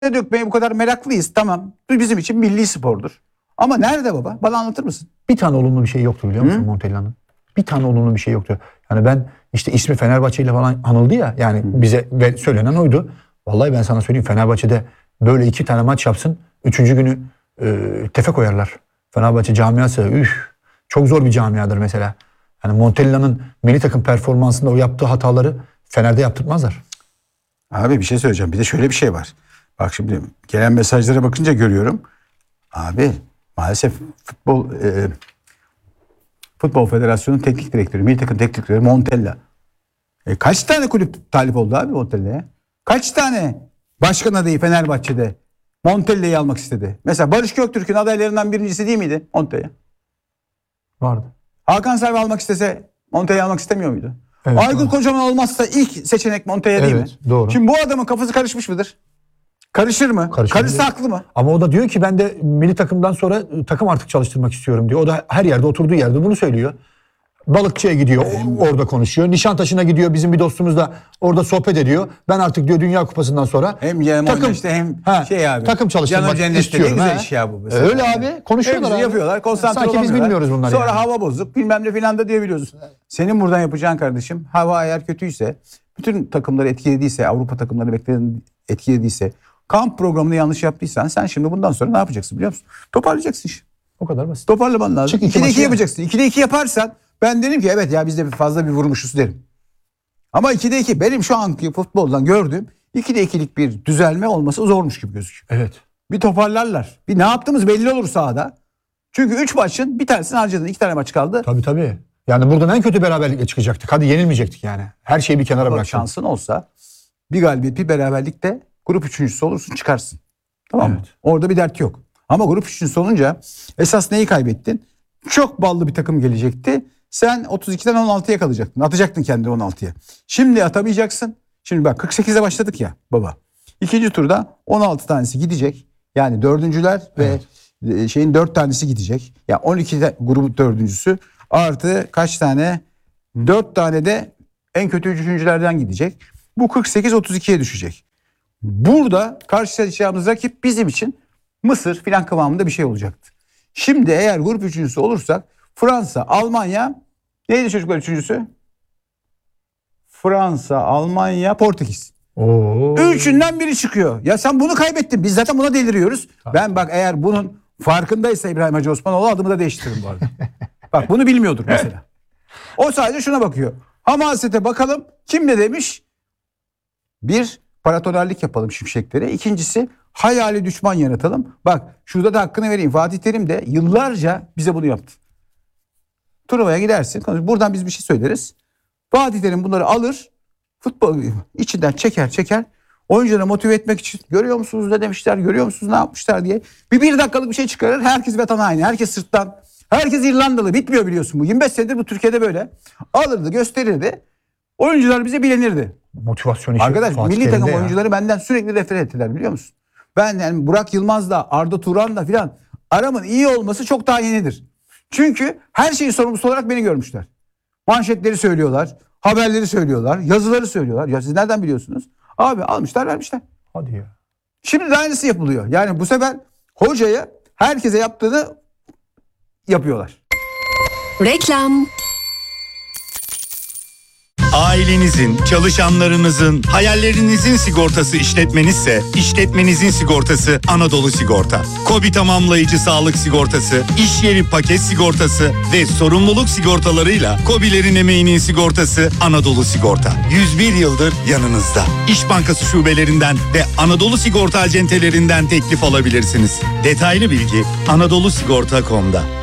dökmeye bu kadar meraklıyız. Tamam. Bu bizim için milli spordur. Ama nerede baba? Bana anlatır mısın? Bir tane olumlu bir şey yoktu biliyor musun Montella'nın? Bir tane olumlu bir şey yoktu. Yani ben işte ismi Fenerbahçe ile falan anıldı ya. Yani bize söylenen oydu. Vallahi ben sana söyleyeyim, Fenerbahçe'de böyle 2 tane maç yapsın. 3. günü tefe koyarlar. Fenerbahçe camiası çok zor bir camiadır mesela. Yani Montella'nın milli takım performansında o yaptığı hataları Fener'de yaptırmazlar. Abi bir şey söyleyeceğim. Bir de şöyle bir şey var. Bak şimdi gelen mesajlara bakınca görüyorum. Abi maalesef Futbol Federasyonu teknik direktörü, milli takım teknik direktörü Montella. Kaç tane kulüp talip oldu abi Montella'ya? Kaç tane başkan adayı Fenerbahçe'de Montella'yı almak istedi? Mesela Barış Göktürk'ün adaylarından birincisi değil miydi Montella? Vardı. Hakan Savi almak istese Montella'yı almak istemiyor muydu? Evet, Aykut Kocaman olmazsa ilk seçenek Montella değil mi? Doğru. Şimdi bu adamın kafası karışmış mıdır? Karışır mı? Karışsa haklı mı? Ama o da diyor ki ben de milli takımdan sonra takım artık çalıştırmak istiyorum diyor. O da her yerde, oturduğu yerde bunu söylüyor. Balıkçı'ya gidiyor, orada konuşuyor. Nişantaşı'na gidiyor, bizim bir dostumuz da orada sohbet ediyor. Ben artık diyor Dünya Kupası'ndan sonra hem takım işte hem abi. Takım çalıştırmak istiyorum. Güzel iş ya bu mesela. Öyle abi, konuşuyorlar abi. Yapıyorlar, konsantre sanki olamıyorlar. biz bilmiyoruz bunları. Sonra yani. hava bozuk bilmem ne filan da diyebiliyoruz. Senin buradan yapacağın kardeşim, hava eğer kötüyse, bütün takımları etkilediyse, Avrupa takımları etkilediyse, kamp programını yanlış yaptıysan sen şimdi bundan sonra ne yapacaksın biliyor musun? Toparlayacaksın işi. O kadar basit. Toparlaman lazım. Çık 2'de 2 yapacaksın. 2'de 2 yaparsan ben derim ki evet ya biz de fazla bir vurmuşuz derim. Ama 2'de 2 benim şu anki futboldan gördüğüm 2'de 2'lik bir düzelme olması zormuş gibi gözüküyor. Evet. Bir toparlarlar. Bir ne yaptığımız belli olur sahada. Çünkü 3 maçın bir tanesini harcadın. 2 tane maç kaldı. Tabii. Yani buradan en kötü beraberlikle çıkacaktık. Hadi yenilmeyecektik yani. Her şeyi bir kenara bırak. Şansın olsa bir galibiyet bir beraberlikte grup üçüncüsü olursun çıkarsın. Tamam mı? Evet. Orada bir dert yok. Ama grup üçüncüsü olunca esas neyi kaybettin? Çok ballı bir takım gelecekti. Sen 32'den 16'ya kalacaktın. Atacaktın kendini 16'ya. Şimdi atamayacaksın. Şimdi bak 48'e başladık ya baba. İkinci turda 16 tanesi gidecek. Yani dördüncüler ve şeyin 4 tanesi gidecek. Ya yani 12 grubu dördüncüsü artı kaç tane? 4 tane de en kötü üçüncülerden gidecek. Bu 48-32'ye düşecek. Burada karşılaşacağımız rakip bizim için Mısır filan kıvamında bir şey olacaktı. Şimdi eğer grup üçüncüsü olursak Fransa, Almanya neydi çocuklar üçüncüsü? Fransa, Almanya, Portekiz. Üçünden biri çıkıyor. Ya sen bunu kaybettin. Biz zaten buna deliriyoruz. Tabii. Ben bak eğer bunun farkındaysa İbrahim Hacı Osmanoğlu adımı da değiştiririm bu arada. Bak bunu bilmiyordur mesela. O sadece şuna bakıyor. Hamasete bakalım kim ne demiş? Bir, paratonerlik yapalım şimşeklere. İkincisi hayali düşman yaratalım. Bak şurada da hakkını vereyim. Fatih Terim de yıllarca bize bunu yaptı. Turnuvaya gidersin. Buradan biz bir şey söyleriz. Fatih Terim bunları alır. Futbol içinden çeker. Oyuncuları motive etmek için görüyor musunuz ne demişler, görüyor musunuz ne yapmışlar diye. Bir dakikalık bir şey çıkarır. Herkes vatan haini. Herkes sırttan. Herkes İrlandalı. Bitmiyor biliyorsun bu. 25 senedir bu Türkiye'de böyle. Alırdı, gösterirdi. Oyuncular bize bilenirdi. Motivasyon işi. Arkadaş milli takım oyuncuları benden sürekli nefret ettiler biliyor musun? Ben yani Burak Yılmaz'la, Arda Turan'la filan aramın iyi olması çok daha yenidir. Çünkü her şeyin sorumlusu olarak beni görmüşler. Manşetleri söylüyorlar, haberleri söylüyorlar, yazıları söylüyorlar. Ya siz nereden biliyorsunuz? Abi almışlar vermişler. Hadi ya. Şimdi de aynısı yapılıyor. Yani bu sefer hocaya herkese yaptığını yapıyorlar. Reklam. Ailenizin, çalışanlarınızın, hayallerinizin sigortası işletmenizse, işletmenizin sigortası Anadolu Sigorta. KOBİ tamamlayıcı sağlık sigortası, iş yeri paket sigortası ve sorumluluk sigortalarıyla KOBİ'lerin emeğinin sigortası Anadolu Sigorta. 101 yıldır yanınızda. İş Bankası şubelerinden ve Anadolu Sigorta acentelerinden teklif alabilirsiniz. Detaylı bilgi anadolusigorta.com'da.